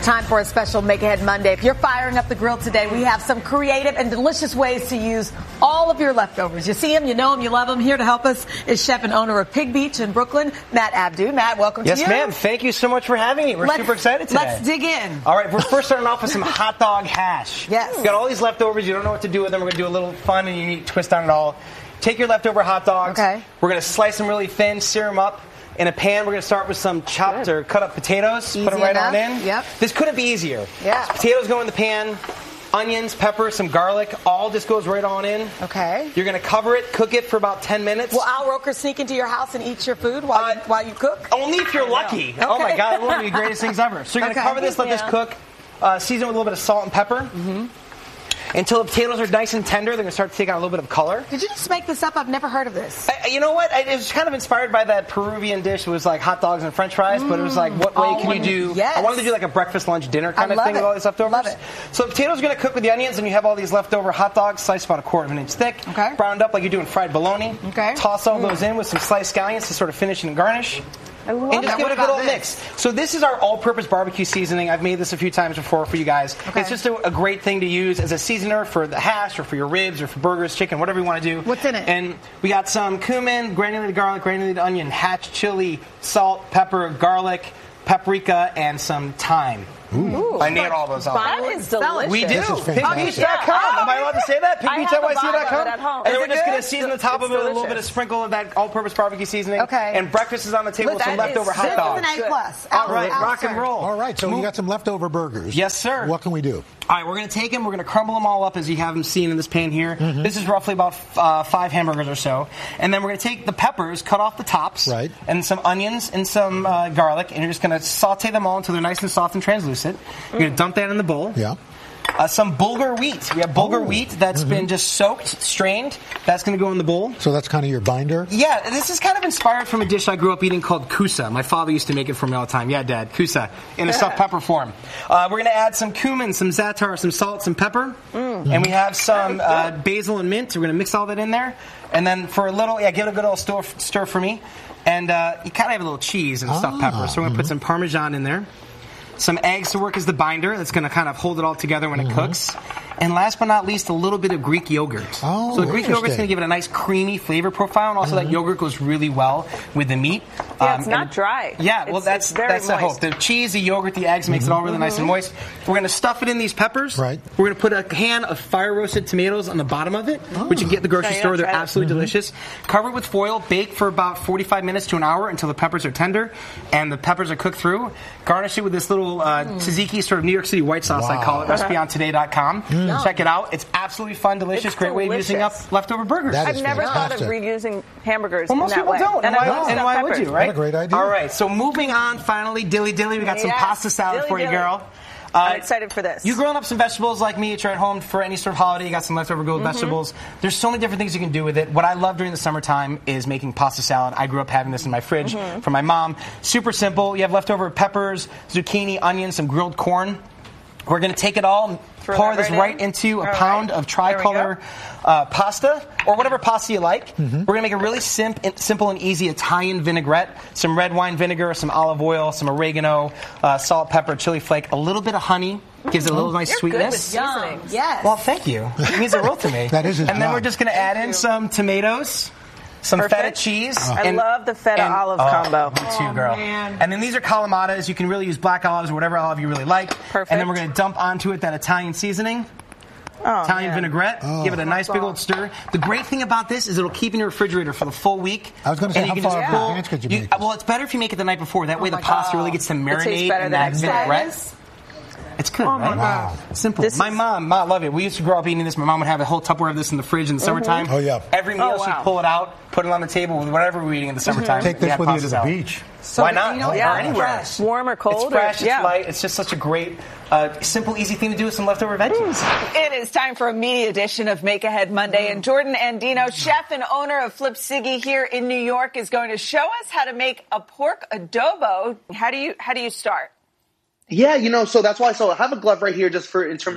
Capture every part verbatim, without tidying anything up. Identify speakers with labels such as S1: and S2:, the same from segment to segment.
S1: Time for a special Make Ahead Monday. If you're firing up the grill today, we have some creative and delicious ways to use all of your leftovers. You see them, you know them, you love them. Here to help us is chef and owner of Pig Beach in Brooklyn, Matt Abdu. Matt, welcome
S2: yes,
S1: to you.
S2: Yes, ma'am. Thank you so much for having me. We're
S1: let's,
S2: super excited today.
S1: Let's dig in.
S2: All right, we're first starting off with some hot dog hash.
S1: Yes.
S2: We've got all these leftovers. You don't know what to do with them. We're going to do a little fun and unique twist on it all. Take your leftover hot dogs.
S1: Okay.
S2: We're going to slice them really thin, sear them up. In a pan, we're going to start with some chopped
S1: Good.
S2: or cut up potatoes.
S1: Easy
S2: Put them right
S1: enough.
S2: on in.
S1: Yep.
S2: This couldn't be easier.
S1: Yeah.
S2: So potatoes go in the pan, onions, pepper, some garlic. All just goes right on in.
S1: Okay.
S2: You're going to cover it, cook it for about ten minutes.
S1: Will Al Roker sneak into your house and eat your food while,
S2: Uh,
S1: you, while you cook?
S2: Only if you're lucky.
S1: Okay.
S2: Oh my God, it's one of the greatest things ever. So you're going to
S1: Okay.
S2: cover this, let
S1: Yeah.
S2: this cook, uh, season with a little bit of salt and pepper. Mm-hmm. Until the potatoes are nice and tender, they're going to start to take on a little bit of color.
S1: Did you just make this up? I've never heard of this.
S2: I, you know what? I, it was kind of inspired by that Peruvian dish. It was like hot dogs and French fries, mm. but it was like, what way
S1: oh,
S2: can you do?
S1: Yes.
S2: I wanted to do like a breakfast, lunch, dinner kind
S1: I
S2: of thing
S1: it.
S2: with all these leftovers.
S1: Love it.
S2: So the potatoes are going to cook with the onions, and you have all these leftover hot dogs sliced about a quarter of an inch thick,
S1: okay.
S2: browned up like you're doing fried bologna.
S1: Okay.
S2: Toss all
S1: mm.
S2: those in with some sliced scallions to sort of finish and garnish.
S1: I love
S2: and just
S1: that.
S2: give
S1: What
S2: it a good
S1: about
S2: old
S1: this?
S2: mix. So this is our all-purpose barbecue seasoning. I've made this a few times before for you guys.
S1: Okay.
S2: It's just a, a great thing to use as a seasoner for the hash or for your ribs or for burgers, chicken, whatever you want to do.
S1: What's in it?
S2: And we got some cumin, granulated garlic, granulated onion, hatch chili, salt, pepper, garlic, paprika, and some thyme.
S3: Ooh.
S2: I nailed all those off.
S3: That is delicious.
S2: We do.
S4: This is
S2: pig beach dot com.
S3: Yeah.
S2: Am I allowed to say that? pig beach N Y C dot com.
S3: at home.
S2: And then
S3: Is
S2: we're
S3: it
S2: just going
S3: good?
S2: to season the top
S3: It's
S2: of it with a little bit
S3: delicious.
S2: of sprinkle of that all-purpose barbecue seasoning.
S1: Okay.
S2: And breakfast is on the table with some
S1: That is-
S2: leftover hot
S1: this
S2: dogs.
S1: is an A plus.
S2: All right,
S1: Al-
S2: rock and
S1: Al-
S2: roll.
S4: All right, so you got some leftover burgers.
S2: Yes, sir.
S4: What can we do?
S2: All right, we're going to take them. We're going to crumble them all up as you have them seen in this pan here.
S4: Mm-hmm.
S2: This is roughly about uh, five hamburgers or so. And then we're going to take the peppers, cut off the tops,
S4: Right.
S2: and some onions and some uh, garlic, and you're just going to saute them all until they're nice and soft and translucent. You're going to dump that in the bowl.
S4: Yeah.
S2: Uh, some bulgur wheat. We have bulgur
S4: Oh.
S2: wheat that's
S4: Mm-hmm.
S2: been just soaked, strained. That's going to go in the bowl.
S4: So that's kind of your binder?
S2: Yeah, this is kind of inspired from a dish I grew up eating called kusa. My father used to make it for me all the time. Yeah, Dad, kusa, in a stuffed pepper form. Uh, we're going to add some cumin, some za'atar, some salt, some pepper.
S1: Mm.
S2: And we have some uh, basil and mint. We're going to mix all that in there. And then for a little, yeah, give it a good old stir, stir for me. And uh, you kind of have a little cheese and stuffed
S4: Ah,
S2: pepper. So we're going to put some Parmesan in there. Some eggs to work as the binder. That's going to kind of hold it all together when it
S4: Mm-hmm.
S2: cooks. And last but not least, a little bit of Greek yogurt.
S4: Oh,
S2: so the Greek yogurt's
S4: interesting.
S2: going to give it a nice creamy flavor profile, and also that yogurt goes really well with the meat.
S3: Yeah, it's not
S2: and-
S3: dry.
S2: Yeah, well,
S3: It's-
S2: that's
S3: it's very
S2: that's the hope.
S3: moist.
S2: The cheese, the yogurt, the eggs makes it all really nice and moist. We're going to stuff it in these peppers.
S4: Right.
S2: We're going to put a can of fire roasted tomatoes on the bottom of it, which you can get at the grocery
S3: Yeah,
S2: store.
S3: yeah,
S2: They're
S3: try it.
S2: absolutely delicious. Cover it with foil. Bake for about forty-five minutes to an hour until the peppers are tender and the peppers are cooked through. Garnish it with this little uh, tzatziki, sort of New York City white sauce, I
S4: Wow.
S2: call it. Recipe on today dot com. Check it out. It's absolutely fun, delicious,
S3: It's
S2: great way of using
S3: delicious.
S2: up leftover burgers.
S4: That
S3: I've
S4: is
S3: never thought of
S4: fantastic.
S3: reusing hamburgers
S2: Well,
S3: in
S2: most
S3: that
S2: people
S3: way.
S2: don't. And
S3: I
S2: why,
S3: love
S2: and
S3: stuffed
S2: why would
S3: peppers.
S2: you, right?
S4: What a great idea.
S2: All right, so moving on, finally, dilly dilly. We got some
S3: Yes,
S2: pasta salad
S3: dilly
S2: for you,
S3: dilly.
S2: girl.
S3: I'm
S2: Uh,
S3: excited for this.
S2: You growing up some vegetables like me, you're at home for any sort of holiday, you got some leftover grilled
S3: Mm-hmm.
S2: vegetables. There's so many different things you can do with it. What I love during the summertime is making pasta salad. I grew up having this in my fridge
S3: Mm-hmm.
S2: from my mom. Super simple. You have leftover peppers, zucchini, onions, some grilled corn. We're going to take it all and
S3: Throw
S2: pour
S3: that
S2: this
S3: right
S2: right
S3: in.
S2: into a
S3: All
S2: pound
S3: right.
S2: of
S3: There we
S2: tricolor
S3: go.
S2: uh, pasta or whatever pasta you like.
S4: Mm-hmm.
S2: We're going to make a really sim- simple and easy Italian vinaigrette, some red wine vinegar, some olive oil, some oregano, uh, salt, pepper, chili flake, a little bit of honey. Gives it a little nice
S3: You're good with
S2: sweetness.
S3: seasonings.
S1: Yes.
S2: Well, thank you. It means the world to me.
S4: That is his
S2: And then
S4: job.
S2: we're just going to add in
S3: you.
S2: some tomatoes, some
S3: Perfect.
S2: feta cheese.
S3: I love the feta olive
S2: oh,
S3: combo.
S2: Me too, girl.
S1: man.
S2: And then these are calamatas. You can really use black olives or whatever olive you really like.
S3: Perfect.
S2: And then we're going to dump onto it that Italian seasoning.
S3: Oh,
S2: Italian
S3: man.
S2: vinaigrette.
S4: Oh.
S2: Give it a nice big old stir. The great thing about this is it'll keep in your refrigerator for the full week.
S4: I was gonna say,
S2: And you
S4: how
S2: can
S4: far
S2: just
S4: in
S2: pull-
S4: advance could you make this?
S2: Well, it's better if you make it the night before. That way the
S1: my
S2: pasta
S1: God.
S2: really gets to
S3: tastes
S2: marinate
S3: better
S2: in
S3: the
S2: that
S3: next day.
S2: vinaigrette. It's good, right?
S4: Wow.
S2: Simple.
S3: This
S2: my
S3: is-
S2: mom, mom, love it. We used to grow up eating this. My mom would have a whole Tupperware of this in the fridge in the summertime.
S4: Oh, yeah.
S2: Every meal
S3: Oh, wow.
S2: she'd pull it out, put it on the table with whatever we were eating in the summertime.
S4: Take
S2: We
S4: this
S2: had
S4: with you
S2: pasta
S4: to the
S2: salad.
S4: beach.
S1: So,
S2: Why not?
S1: You know,
S3: Yeah.
S2: Or anywhere.
S1: fresh.
S3: Warm or cold?
S2: It's fresh,
S3: or, yeah.
S2: it's light. It's just such a great, uh, simple, easy thing to do with some leftover veggies.
S5: It is time for a media edition of Make Ahead Monday, and Jordan Andino, chef and owner of Flip Siggy here in New York, is going to show us how to make a pork adobo. How do you how do you start?
S6: Yeah, you know, so that's why. So I have a glove right here just for in terms of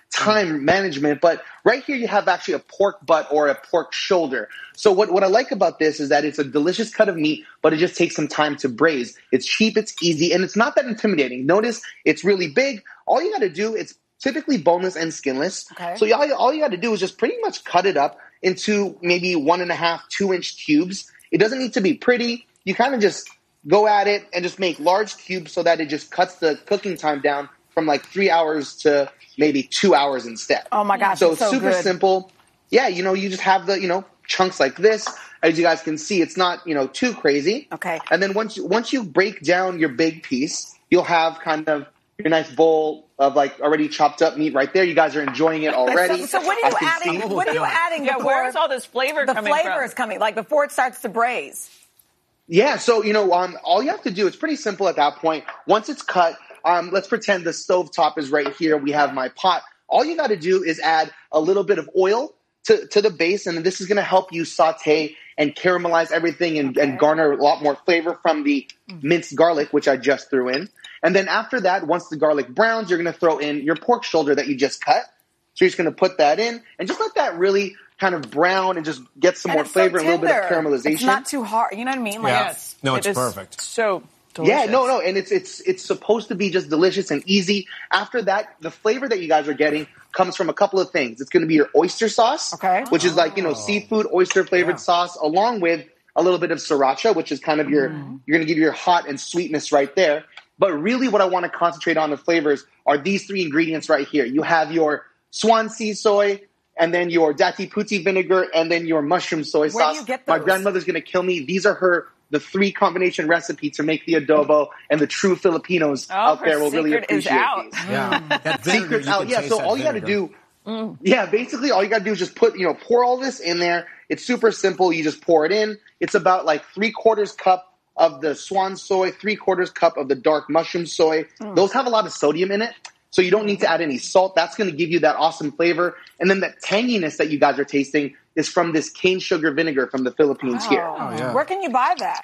S6: time management. But right here, you have actually a pork butt or a pork shoulder. So what, what I like about this is that it's a delicious cut of meat, but it just takes some time to braise. It's cheap, it's easy, and it's not that intimidating. Notice it's really big. All you got to do, it's typically boneless and skinless.
S1: Okay.
S6: So all, all you got to do is just pretty much cut it up into maybe one and a half, two inch cubes. It doesn't need to be pretty. You kind of just go at it and just make large cubes so that it just cuts the cooking time down from like three hours to maybe two hours instead.
S1: Oh my gosh,
S6: So
S1: it's so
S6: super
S1: good.
S6: simple. Yeah, you know, you just have the, you know, chunks like this. As you guys can see, it's not, you know, too crazy.
S1: Okay.
S6: And then once you, once you break down your big piece, you'll have kind of your nice bowl of like already chopped up meat right there. You guys are enjoying it already.
S1: So, so what are
S6: I
S1: you
S6: can
S1: adding?
S6: see-
S1: What are you adding?
S5: Yeah,
S1: before
S5: where is all this flavor
S1: the
S5: coming
S1: flavor
S5: from?
S1: is coming? Like before it starts to braise.
S6: Yeah, so, you know, um, all you have to do, it's pretty simple at that point. Once it's cut, um, let's pretend the stove top is right here. We have my pot. All you got to do is add a little bit of oil to, to the base, and this is going to help you saute and caramelize everything and, and garner a lot more flavor from the minced garlic, which I just threw in. And then after that, once the garlic browns, you're going to throw in your pork shoulder that you just cut. So you're just going to put that in and just let that really kind of brown and just get some
S1: And
S6: more
S1: it's so
S6: flavor and a little bit of
S1: tender.
S6: caramelization.
S1: It's not too hard. You know what I mean? Like,
S7: Yeah.
S5: Yes.
S7: No,
S5: It
S7: it's
S5: is
S7: perfect.
S5: So delicious.
S6: Yeah, no, no, and it's it's it's supposed to be just delicious and easy. After that, the flavor that you guys are getting comes from a couple of things. It's going to be your oyster sauce,
S1: Okay.
S6: which is like, you know, seafood oyster flavored
S7: Yeah.
S6: sauce, along with a little bit of sriracha, which is kind of your you're going to give you your hot and sweetness right there. But really, what I want to concentrate on the flavors are these three ingredients right here. You have your swan sea soy, and then your dati puti vinegar, and then your mushroom soy
S1: Where do
S6: sauce.
S1: you get
S6: My
S1: those?
S6: grandmother's going to kill me. These are her the three combination recipe to make the adobo, and the true Filipinos
S5: Oh,
S6: out
S5: her
S6: there will really
S5: secret is
S6: appreciate
S5: out.
S6: these.
S7: Yeah. That vinegar,
S6: Secrets
S7: you
S6: out,
S7: can
S6: yeah.
S7: taste
S6: So
S7: that
S6: all you got to
S7: vinegar.
S6: do, yeah, basically all you got to do is just put, you know, pour all this in there. It's super simple. You just pour it in. It's about like three quarters cup of the swan soy, three quarters cup of the dark mushroom soy. Those have a lot of sodium in it, so you don't need to add any salt. That's going to give you that awesome flavor. And then that tanginess that you guys are tasting is from this cane sugar vinegar from the Philippines here.
S1: Oh,
S7: yeah.
S1: Where can you buy that?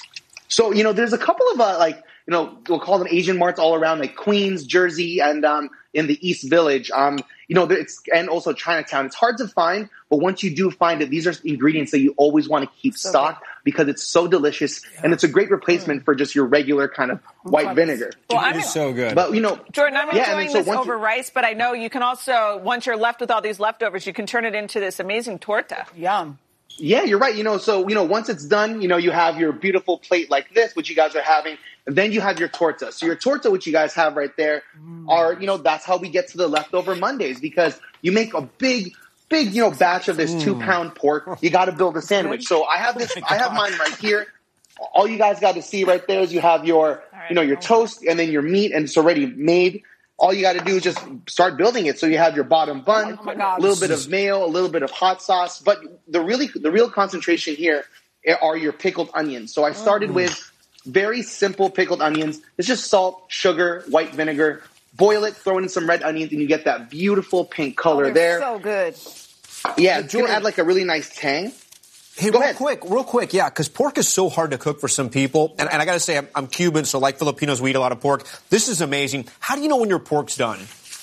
S6: So, you know, there's a couple of, uh, like, you know, we'll call them Asian marts all around, like Queens, Jersey, and um, in the East Village. Um, you know, there- it's and also Chinatown. It's hard to find, but once you do find it, these are ingredients that you always want to keep stocked because it's so delicious, and it's a great replacement for just your regular kind of white vinegar.
S5: Well,
S7: It
S5: I'm
S7: is so good.
S6: But, you know,
S5: Jordan, I'm
S6: yeah, and
S5: enjoying
S6: then so
S5: this
S6: once
S5: over
S6: you-
S5: rice, but I know you can also, once you're left with all these leftovers, you can turn it into this amazing torta.
S1: Yum.
S6: Yeah, you're right. You know, so, you know, once it's done, you know, you have your beautiful plate like this, which you guys are having, and then you have your torta. So your torta, which you guys have right there, are, you know, that's how we get to the leftover Mondays, because you make a big, big, you know, batch of this two pound pork. You got to build a sandwich. So I have this, I have mine right here. All you guys got to see right there is you have your, you know, your toast and then your meat, and it's already made. All you got to do is just start building it. So you have your bottom bun,
S1: Oh my God.
S6: a little bit of mayo, a little bit of hot sauce. But the really, the real concentration here are your pickled onions. So I started with very simple pickled onions. It's just salt, sugar, white vinegar. Boil it, throw in some red onions, and you get that beautiful pink color
S1: Oh, They're
S6: there.
S1: so good.
S6: Yeah, it's going to
S7: Jordan-
S6: add like a really nice tang.
S7: Hey,
S6: Go
S7: real
S6: ahead.
S7: quick, real quick, yeah, because pork is so hard to cook for some people. And, and I got to say, I'm, I'm Cuban, so like Filipinos, we eat a lot of pork. This is amazing. How do you know when your pork's done?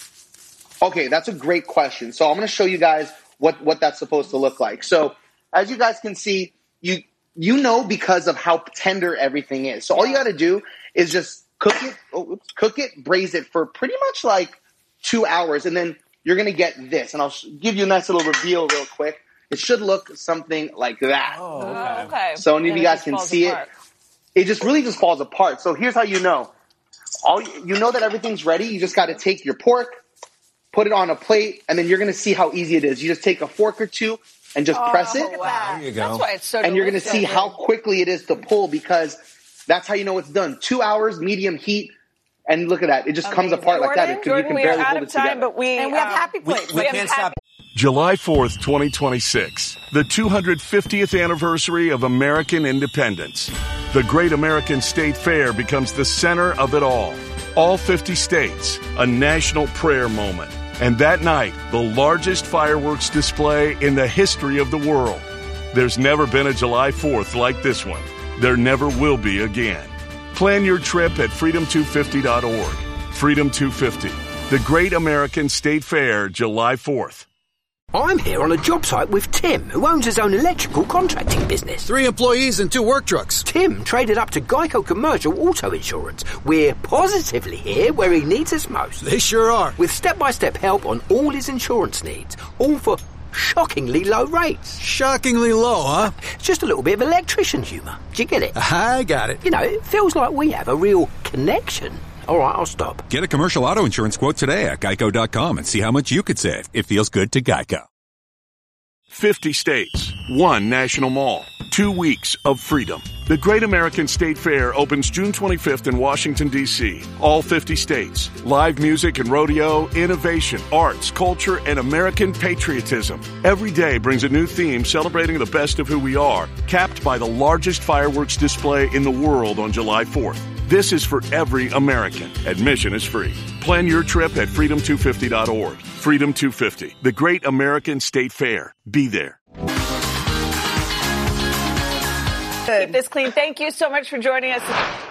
S6: Okay, that's a great question. So I'm going to show you guys what, what that's supposed to look like. So as you guys can see, you you know because of how tender everything is. So all you got to do is just cook it, oh, oops, cook it, braise it for pretty much like two hours, and then you're going to get this. And I'll sh- give you a nice little reveal real quick. It should look something like that.
S5: Oh, okay.
S6: So any of
S5: And
S6: you
S5: it
S6: guys
S5: just
S6: can
S5: falls
S6: see
S5: apart.
S6: it. It just really just falls apart. So here's how you know. All you, you know that everything's ready. You just got to take your pork, put it on a plate, and then you're going to see how easy it is. You just take a fork or two and just press it,
S1: Look at that.
S7: There you go.
S5: That's why it's so
S6: and you're going to
S5: delicious.
S6: see how quickly it is to pull, because that's how you know it's done. Two hours, medium heat, and look at that. It just comes
S1: Amazing.
S6: apart like that.
S5: Jordan,
S6: It, can-
S5: Jordan,
S6: you can
S5: we are
S6: barely
S5: out
S6: hold
S5: of
S6: it
S5: time,
S6: together.
S5: but we
S1: And we have
S5: um,
S1: happy
S7: We,
S1: plates.
S7: we
S5: have
S7: can't
S5: happy-
S7: stop.
S8: July fourth, twenty twenty-six, the two hundred fiftieth anniversary of American independence. The Great American State Fair becomes the center of it all. All fifty states, a national prayer moment. And that night, the largest fireworks display in the history of the world. There's never been a July fourth like this one. There never will be again. Plan your trip at freedom two fifty dot org. Freedom two fifty. The Great American State Fair, July fourth.
S9: I'm here on a job site with Tim, who owns his own electrical contracting business.
S10: Three employees and two work trucks.
S9: Tim traded up to Geico Commercial Auto Insurance. We're positively here where he needs us most.
S10: They sure are.
S9: With step-by-step help on all his insurance needs, all for shockingly low rates.
S10: Shockingly low, huh?
S9: Just a little bit of electrician humour. Do you get it?
S10: I got it.
S9: You know, it feels like we have a real connection. All right, I'll stop.
S11: Get a commercial auto insurance quote today at geico dot com and see how much you could save. It feels good to Geico.
S8: fifty states, one national mall, two weeks of freedom. The Great American State Fair opens June twenty-fifth in Washington, D C All fifty states. Live music and rodeo, innovation, arts, culture, and American patriotism. Every day brings a new theme celebrating the best of who we are, capped by the largest fireworks display in the world on July fourth. This is for every American. Admission is free. Plan your trip at freedom two fifty dot org. Freedom two fifty, the Great American State Fair. Be there.
S5: Keep this clean. Thank you so much for joining us.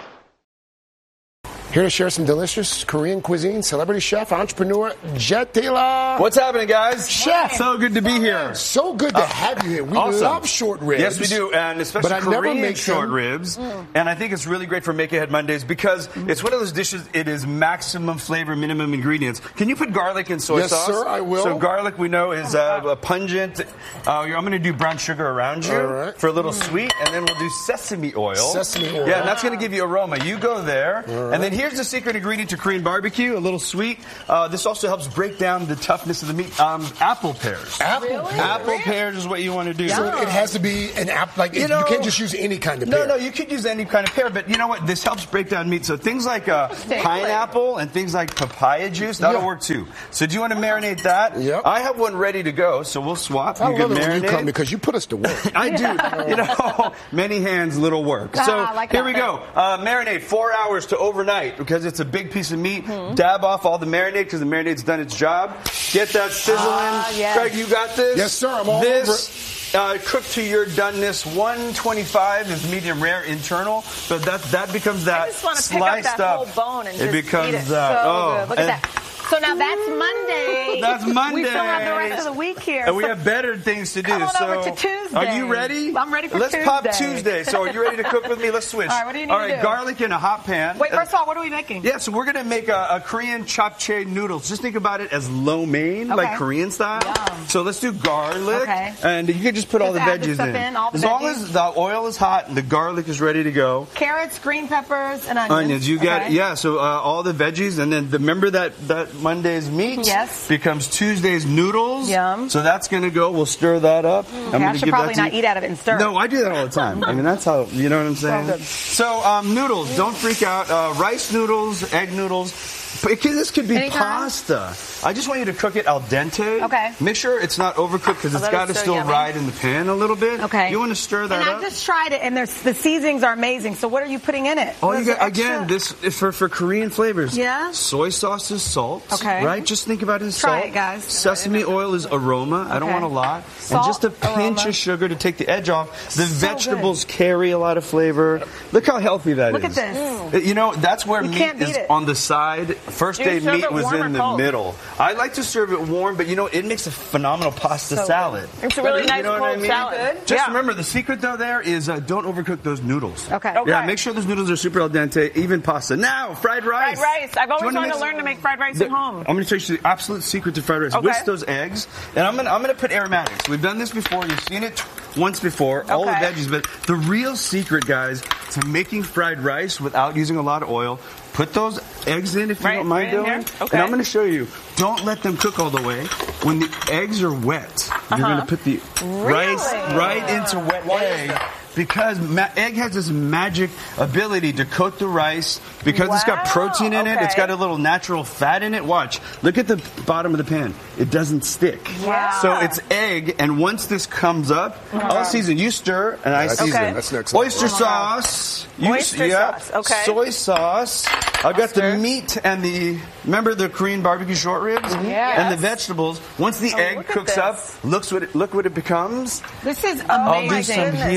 S12: Here to share some delicious Korean cuisine, celebrity chef, entrepreneur, Jet Taylor.
S13: What's happening, guys?
S12: Chef.
S13: So good to be here.
S12: So good to uh, have you here. We
S13: awesome.
S12: love short ribs.
S13: Yes, we do, and especially
S12: but I
S13: Korean
S12: never make
S13: short
S12: them.
S13: ribs. Mm. And I think it's really great for Make Ahead Mondays because mm. it's one of those dishes, it is maximum flavor, minimum ingredients. Can you put garlic and soy
S12: yes,
S13: sauce?
S12: Yes, sir, I will.
S13: So garlic we know is uh, a pungent. Uh, I'm going to do brown sugar around you
S12: right.
S13: for a little mm. sweet, and then we'll do sesame oil.
S12: Sesame oil.
S13: Yeah, and that's going to give you aroma. You go there, right. and then here's the secret ingredient to Korean barbecue, a little sweet. Uh, this also helps break down the toughness of the meat. Um, apple pears.
S12: Apple
S5: really?
S12: pears.
S13: Apple really? pears is what you want to do.
S12: So it has to be an apple. Like you, know, you can't just use any kind of
S13: no,
S12: pear.
S13: No, no, you could use any kind of pear. But you know what? This helps break down meat. So things like uh, pineapple and things like papaya juice, that'll yeah. work too. So do you want to marinate that?
S12: Yep.
S13: I have one ready to go, so we'll swap.
S12: I
S13: you
S12: love
S13: can
S12: it
S13: marinate.
S12: when you come because you put us to work.
S13: I do. You know, many hands, little work. So
S5: ah, like
S13: here
S5: that.
S13: we go. Uh, marinate four hours to overnight because it's a big piece of meat. Mm-hmm. Dab off all the marinade because the marinade's done its job. Get that sizzling.
S5: Ah, yes.
S13: Greg, you got this?
S12: Yes, sir. I'm all
S13: this,
S12: over it.
S13: Uh, cooked to your doneness. one twenty-five is medium rare internal, but that that becomes that
S5: I just want to pick up
S13: sliced
S5: that
S13: up.
S5: whole bone and
S13: it
S5: just
S13: becomes
S5: eat it.
S13: that.
S5: So
S13: oh,
S5: good. Look at that. So now that's Monday.
S13: That's Monday.
S5: We still have the rest of the week here.
S13: And
S5: so
S13: we have better things to do.
S5: Come on
S13: so
S5: over to Tuesday.
S13: Are you ready?
S5: I'm ready for
S13: Let's
S5: Tuesday.
S13: Let's pop Tuesday. So are you ready to cook with me? Let's switch.
S5: All right, what do you need
S13: All right,
S5: to do?
S13: garlic in a hot pan.
S5: Wait, first of all, what are we making?
S13: Yeah, so we're going to make a, a Korean japchae noodles. Just think about it as lo mein,
S5: okay.
S13: like Korean style.
S5: Yum.
S13: So let's do garlic.
S5: Okay.
S13: And you can just put
S5: just
S13: all the
S5: add
S13: veggies
S5: the
S13: in.
S5: in all the
S13: as
S5: veggies.
S13: long as the oil is hot and the garlic is ready to go.
S5: Carrots, green peppers, and onions.
S13: Onions, you got
S5: okay.
S13: it. Yeah, so uh, all the veggies. And then the, remember that, that Monday's meat?
S5: Yes.
S13: Becomes Tuesday's noodles.
S5: Yum.
S13: So that's going to go. We'll stir that up.
S5: Mm.
S13: I'm
S5: Yeah, I
S13: gonna
S5: should
S13: give
S5: probably
S13: that to
S5: not
S13: you.
S5: eat out of it and stir.
S13: No, I do that all the time. I mean, that's how, you know what I'm saying?
S5: So good.
S13: So, um, noodles, don't freak out. Uh, rice noodles, egg noodles. It can, this could be
S5: Anytime.
S13: pasta. I just want you to cook it al dente.
S5: Okay.
S13: Make sure it's not overcooked because
S5: Oh,
S13: it's
S5: that
S13: got to
S5: is so
S13: still
S5: yummy.
S13: ride in the pan a little bit.
S5: Okay.
S13: You want to stir that
S5: and
S13: up?
S5: I just tried it, and there's, the seasonings are amazing. So what are you putting in it?
S13: Oh,
S5: What
S13: you
S5: is
S13: got,
S5: it extra?
S13: again, this is for, for Korean flavors.
S5: Yeah?
S13: Soy sauce is salt.
S5: Okay.
S13: Right? Just think about it as
S5: Try
S13: salt.
S5: it, guys.
S13: Sesame oil is aroma. I don't
S5: Okay.
S13: want a lot.
S5: Salt,
S13: and just a pinch
S5: aroma.
S13: of sugar to take the edge off. The
S5: So
S13: vegetables carry a lot of flavor. Look how healthy that
S5: Look
S13: is.
S5: at this.
S13: Uh, You know, that's where
S5: You
S13: meat
S5: can't beat
S13: is
S5: it.
S13: on the side. First
S5: Do you
S13: day
S5: serve
S13: meat
S5: it
S13: was
S5: warm or
S13: in the
S5: cold?
S13: middle. I like to serve it warm, but you know, it makes a phenomenal pasta
S5: So
S13: salad.
S5: good. It's a really
S13: You
S5: nice
S13: know what
S5: cold
S13: I mean?
S5: salad. Good.
S13: Just
S5: Yeah.
S13: remember, the secret though there is uh, don't overcook those noodles.
S5: Okay.
S13: Yeah,
S5: Okay.
S13: make sure those noodles are super al dente, even pasta. Now, fried rice.
S5: Fried rice. I've
S13: Do you
S5: always
S13: wanna
S5: wanted
S13: mix-
S5: to learn to make fried rice
S13: The-
S5: at home.
S13: I'm going to tell you the absolute secret to fried rice.
S5: Okay.
S13: Whisk those eggs, and I'm going to I'm going to put aromatics. We've done this before. You've seen it once before. All the
S5: Okay.
S13: veggies, but the real secret, guys, to making fried rice without using a lot of oil. Put those eggs in if you
S5: Right,
S13: don't mind
S5: right in
S13: doing.
S5: here? Okay.
S13: And I'm going to show you. Don't let them cook all the way. When the eggs are wet, you're going to put the rice
S5: Really?
S13: right into wet egg. Because ma- egg has this magic ability to coat the rice. Because it's got
S5: Wow,
S13: protein in it, it's
S5: okay.
S13: got a little natural fat in it. Watch. Look at the bottom of the pan. It doesn't stick.
S5: Wow.
S13: So it's egg, and once this comes up, all season, you stir, and I
S12: That's-
S13: season.
S12: okay. That's next level.
S13: Oyster sauce. You,
S5: Oyster
S13: yeah.
S5: sauce, okay.
S13: Soy sauce. I've got the meat and the, remember the Korean barbecue short ribs?
S5: Yes.
S13: And the vegetables. Once the
S5: Oh,
S13: egg
S5: look at
S13: cooks
S5: this.
S13: up, looks what it, look what it becomes.
S5: This is
S13: I'll
S5: amazing.
S13: do some here. I'll
S5: This
S13: do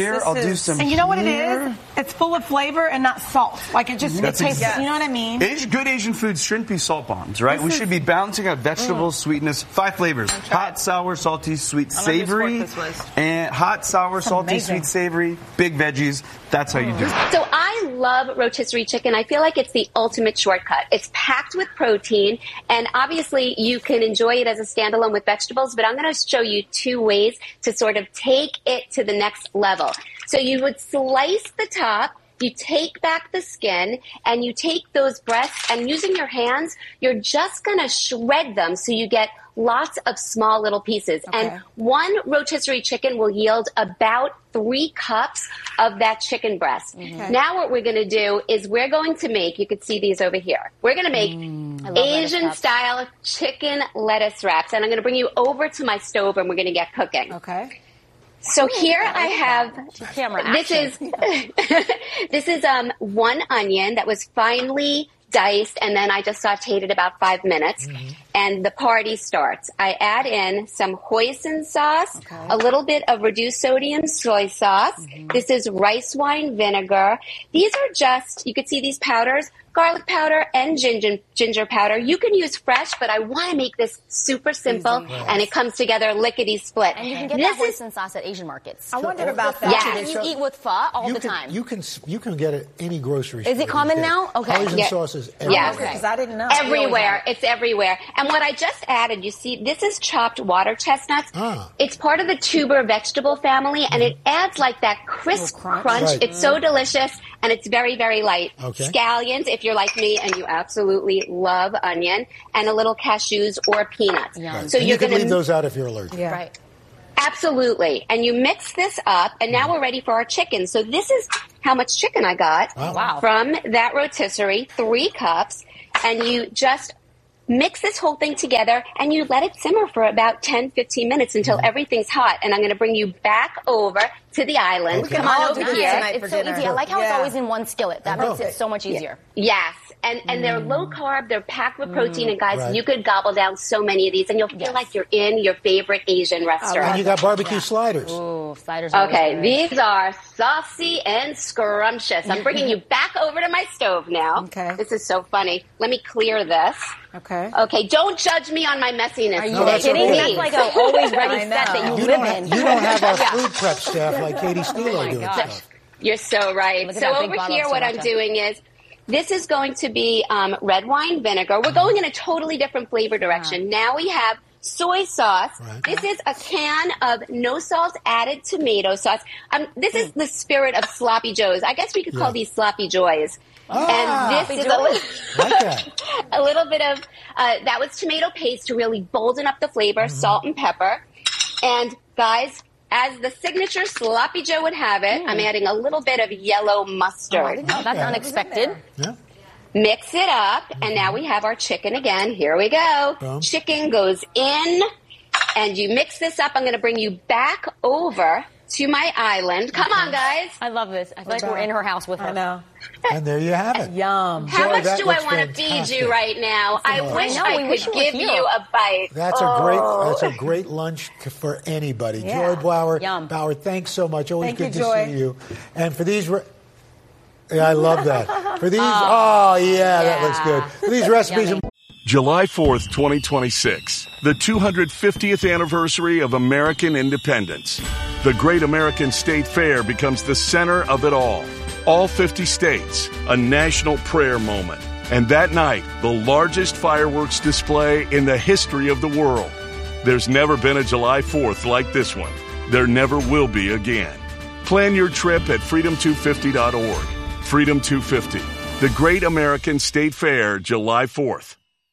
S13: do some
S1: And you know what it
S13: here.
S1: is? It's full of flavor and not salt. Like it just it
S13: That's
S1: tastes.
S13: exact-
S1: You know what I mean?
S13: Asian, good Asian foods shouldn't be salt bombs, right?
S1: This
S13: we
S1: is-
S13: should be balancing out vegetables,
S1: Mm.
S13: sweetness, five flavors: hot, sour, salty, sweet,
S5: I don't know whose
S13: savory,
S5: fork this was.
S13: and hot, sour, salty,
S5: amazing.
S13: sweet, savory, big veggies. That's how you do it.
S14: So I love rotisserie chicken. I feel like it's the ultimate shortcut. It's packed with protein, and obviously you can enjoy it as a standalone with vegetables, but I'm going to show you two ways to sort of take it to the next level. So you would slice the top, you take back the skin, and you take those breasts, and using your hands, you're just going to shred them so you get lots of small little pieces.
S1: Okay.
S14: And one rotisserie chicken will yield about three cups of that chicken breast.
S1: Okay.
S14: Now what we're going to do is we're going to make, you can see these over here, we're going to make
S1: Mm.
S14: Asian style chicken lettuce wraps. And I'm going to bring you over to my stove and we're going to get cooking.
S1: Okay.
S14: So here I have,
S5: Camera
S14: this
S5: action.
S14: is, this is um, one onion that was finely diced, and then I just sauteed it about five minutes,
S1: Mm-hmm.
S14: and the party starts. I add in some hoisin sauce, a little bit of reduced sodium soy sauce.
S1: Mm-hmm.
S14: This is rice wine vinegar. These are just, you can see these powders, garlic powder and ginger, ginger powder. You can use fresh, but I want to make this super simple,
S15: Easy.
S14: and it comes together lickety split.
S15: And you can get
S14: this
S15: that
S14: is
S15: hoisin sauce at Asian markets.
S1: I wondered about that.
S14: Yes.
S15: You eat with pho all
S4: you
S15: the
S4: can,
S15: time.
S4: You can you can get it any grocery store.
S15: Is it
S4: these
S15: common
S4: days.
S15: now? Okay.
S4: Hoisin
S14: Yeah.
S4: sauces.
S14: Yes.
S4: everywhere.
S1: Because I didn't know.
S14: Everywhere. It's everywhere. And what I just added, you see, this is chopped water chestnuts.
S4: Ah.
S14: It's part of the tuber vegetable family, and it adds like that crisp crunch.
S4: Right.
S14: It's so delicious, and it's very, very light.
S4: Okay.
S14: Scallions, if you're like me and you absolutely love onion, and a little cashews or peanuts.
S4: Right.
S14: So
S4: and
S14: you're
S4: you can
S14: going
S4: leave
S14: to
S4: those out if you're allergic.
S1: Yeah.
S15: Right.
S14: absolutely, and you mix this up, and now we're ready for our chicken. So this is how much chicken I got
S15: Wow.
S14: from that rotisserie, three cups, and you just mix this whole thing together and you let it simmer for about ten, fifteen minutes until everything's hot. And I'm going to bring you back over to the island.
S15: Okay.
S14: Come
S15: Oh,
S14: on over
S15: nice.
S14: here.
S15: It's so easy. I like how it's always in one skillet. That makes it so much easier.
S14: Yes. And and they're low carb, they're packed with protein, and guys,
S4: Right.
S14: you could gobble down so many of these and you'll feel like you're in your favorite Asian restaurant.
S4: And you got barbecue sliders.
S15: Ooh, sliders are
S14: Okay,
S15: always good.
S14: these are saucy and scrumptious. I'm bringing you back over to my stove now.
S1: Okay.
S14: This is so funny. Let me clear this.
S1: Okay.
S14: Okay, don't judge me on my messiness.
S15: Are you
S4: No, that's
S15: kidding?
S4: okay.
S15: That's like a always ready
S1: I
S15: set
S1: know.
S15: that you,
S4: You
S15: live
S4: don't, have,
S15: in.
S4: you don't have our
S14: Yeah.
S4: food prep staff like Katie Steele doing
S15: gosh.
S4: stuff.
S14: You're so right.
S15: Look at
S14: So
S15: that big
S14: over
S15: bottle
S14: here,
S15: of
S14: what I'm
S15: sriracha.
S14: doing is, this is going to be um, red wine vinegar. We're going in a totally different flavor direction. Now we have soy sauce.
S4: Right.
S14: This is a can of no salt added tomato sauce. Um, this is the spirit of sloppy joes. I guess we could
S4: Yeah.
S14: call these sloppy joys.
S4: Ah.
S14: and this is a little,
S4: Like that.
S14: a little bit of, uh, that was tomato paste to really bolden up the flavor,
S4: Mm-hmm.
S14: salt and pepper. And guys, as the signature sloppy joe would have it, I'm adding a little bit of yellow mustard.
S15: Oh, that's unexpected.
S4: Yeah.
S14: Mix it up, and now we have our chicken again. Here we go.
S4: Boom.
S14: Chicken goes in, and you mix this up. I'm going to bring you back over to my island. Come on, guys.
S15: I love this. I feel like we're in her house with her.
S1: I know.
S4: And there you have it.
S1: Yum.
S14: How
S4: Joy,
S14: much
S4: that
S14: do I
S4: looks
S14: want to feed
S4: fantastic.
S14: you right now? I
S4: I
S14: wish
S15: know,
S14: I,
S15: we
S14: could
S15: wish you were
S14: give
S15: here.
S14: you a bite.
S4: That's a
S14: Oh.
S4: great. That's a great lunch c- for anybody.
S1: Yeah.
S4: Joy Bauer.
S15: Yum.
S4: Bauer, thanks so much. Always
S1: Thank
S4: good
S1: you,
S4: to
S1: Joy.
S4: see you. And for these. Re- yeah, I love that. For these. Oh, yeah, that looks good. For these recipes.
S15: Yummy.
S8: July fourth, twenty twenty-six, the two hundred fiftieth anniversary of American independence. The Great American State Fair becomes the center of it all. All fifty states, a national prayer moment. And that night, the largest fireworks display in the history of the world. There's never been a July fourth like this one. There never will be again. Plan your trip at freedom two fifty dot org. Freedom two fifty, the Great American State Fair, July fourth.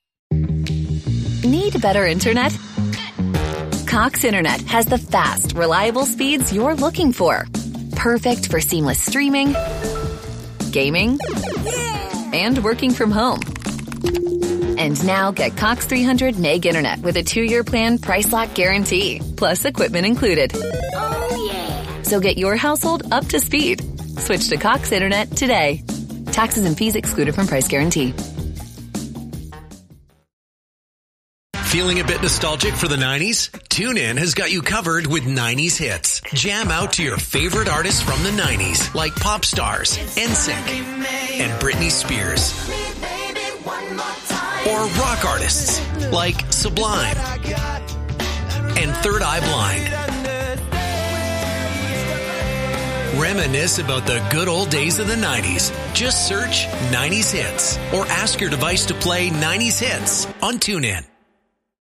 S16: Need better internet? Cox Internet has the fast, reliable speeds you're looking for. Perfect for seamless streaming, gaming, and working from home. And now get Cox three hundred meg internet with a two-year plan price lock guarantee, plus equipment included. Oh, yeah. So get your household up to speed. Switch to Cox Internet today. Taxes and fees excluded from price guarantee.
S17: Feeling a bit nostalgic for the nineties? TuneIn has got you covered with nineties hits. Jam out to your favorite artists from the nineties, like pop stars, N Sync, and Britney Spears. Or rock artists, like Sublime and Third Eye Blind. Reminisce about the good old days of the nineties. Just search nineties hits or ask your device to play nineties hits on TuneIn.